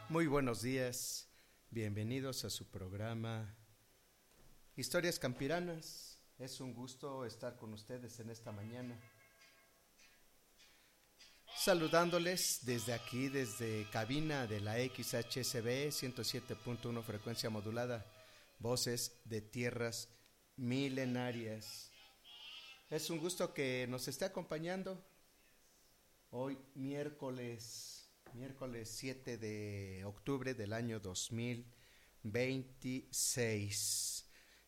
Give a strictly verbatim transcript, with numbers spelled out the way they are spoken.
Muy buenos días, bienvenidos a su programa Historias Campiranas. Es un gusto estar con ustedes en esta mañana. Saludándoles desde aquí, desde cabina de la X H S B ciento siete punto uno frecuencia modulada, Voces de Tierras Milenarias. Es un gusto que nos esté acompañando hoy miércoles, miércoles siete de octubre del año dos mil veintiséis.